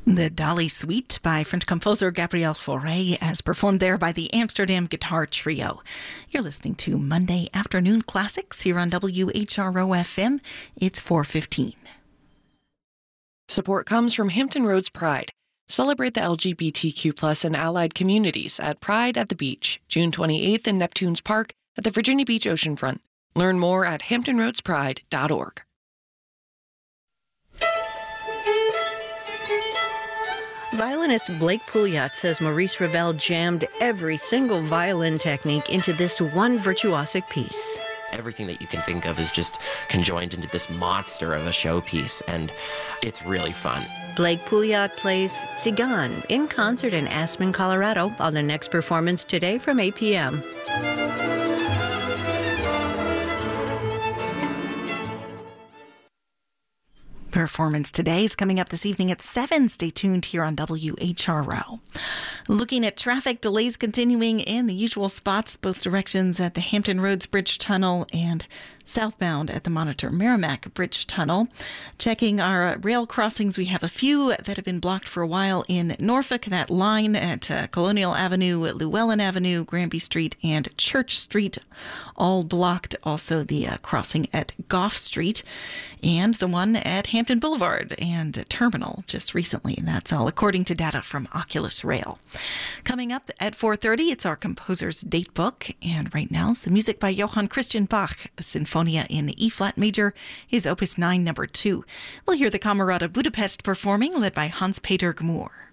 The Dolly Suite by French composer Gabriel Fauré, as performed there by the Amsterdam Guitar Trio. You're listening to Monday Afternoon Classics here on WHRO-FM. It's 4:15. Support comes from Hampton Roads Pride. Celebrate the LGBTQ+ and allied communities at Pride at the Beach, June 28th in Neptune's Park at the Virginia Beach Oceanfront. Learn more at hamptonroadspride.org. Violinist Blake Pouliot says Maurice Ravel jammed every single violin technique into this one virtuosic piece. Everything that you can think of is just conjoined into this monster of a showpiece, and it's really fun. Blake Pouliot plays Tzigan in concert in Aspen, Colorado on the next performance today from 8 p.m. Performance today is coming up this evening at 7. Stay tuned here on WHRO. Looking at traffic, delays continuing in the usual spots, both directions at the Hampton Roads Bridge Tunnel and southbound at the Monitor Merrimack Bridge Tunnel. Checking our rail crossings, we have a few that have been blocked for a while in Norfolk. That line at Colonial Avenue, Llewellyn Avenue, Granby Street, and Church Street, all blocked. Also the crossing at Gough Street and the one at Hampton Boulevard and Terminal just recently. And that's all according to data from Oculus Rail. Coming up at 4:30, it's our composer's date book. And right now, some music by Johann Christian Bach, a Sinfonia in E-flat major, his Opus 9, number 2. We'll hear the Camerata Budapest performing, led by Hans-Peter Gmour.